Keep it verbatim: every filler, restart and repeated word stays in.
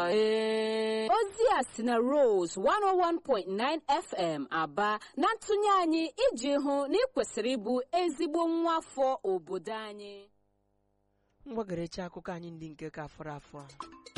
ee. Ozi a si na Rose one oh one point nine F M Aba na ntụnye anyị iji hụ na ị kwesịrị ịbụ ezigbo nwa afọ obodo anyị. Mgbagaracha akụkọ anyị ndị nke ka fọrọ afọ.